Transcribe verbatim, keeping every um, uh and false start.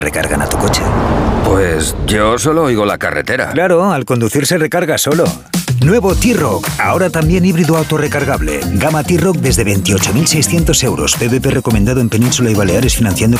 recargan a tu coche? Pues yo solo oigo la carretera. Claro, al conducir se recarga solo. Nuevo T-Roc, ahora también híbrido autorrecargable. Gama T-Roc desde veintiocho mil seiscientos euros. P V P recomendado en Península y Baleares financiando con